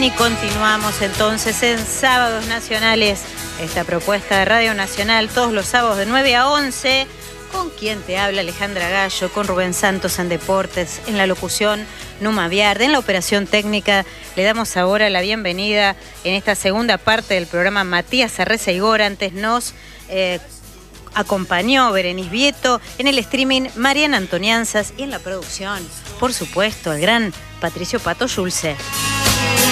Bien, y continuamos entonces en Sábados Nacionales, esta propuesta de Radio Nacional, todos los sábados de 9 a 11, con quien te habla Alejandra Gallo, con Rubén Santos en Deportes, en la locución Numa Viarde, en la operación técnica. Le damos ahora la bienvenida en esta segunda parte del programa Matías Arrezaigor. Antes nos acompañó Berenice Vieto, en el streaming Mariana Antonianzas y en la producción, por supuesto, el gran Patricio Pato Schulze.